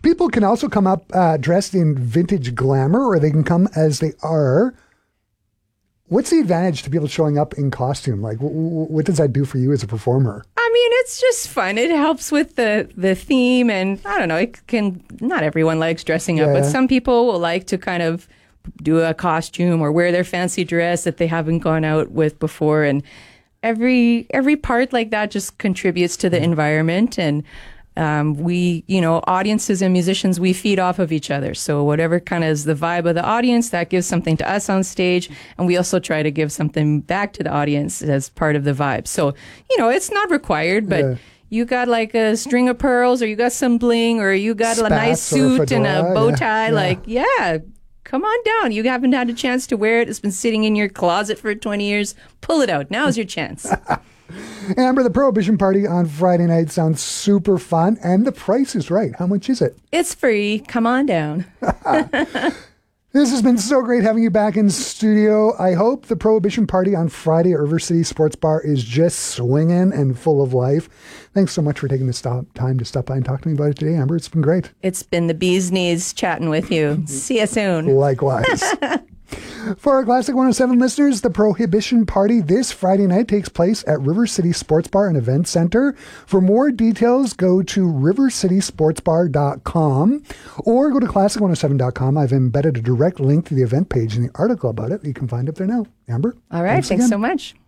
people can also come up dressed in vintage glamour, or they can come as they are. What's the advantage to people showing up in costume? Like, what does that do for you as a performer? I mean, it's just fun. It helps with the theme, and I don't know, not everyone likes dressing up, but some people will like to kind of do a costume or wear their fancy dress that they haven't gone out with before. And every part like that just contributes to the environment. And we, audiences and musicians, we feed off of each other. So whatever kind of is the vibe of the audience, that gives something to us on stage. And we also try to give something back to the audience as part of the vibe. So, it's not required, but you got like a string of pearls, or you got some bling, or you got a nice suit and a bow tie. Come on down. You haven't had a chance to wear it. It's been sitting in your closet for 20 years. Pull it out. Now's your chance. Amber, the Prohibition Party on Friday night sounds super fun, and the price is right. How much is it? It's free. Come on down. This has been so great having you back in studio. I hope the Prohibition Party on Friday at River City Sports Bar is just swinging and full of life. Thanks so much for taking this time to stop by and talk to me about it today, Amber. It's been great. It's been the bee's knees chatting with you. See you soon. Likewise. For our Classic 107 listeners, the Prohibition Party this Friday night takes place at River City Sports Bar and Event Center. For more details, go to rivercitysportsbar.com or go to classic107.com. I've embedded a direct link to the event page in the article about it that you can find up there now. Amber? All right. Thanks so much.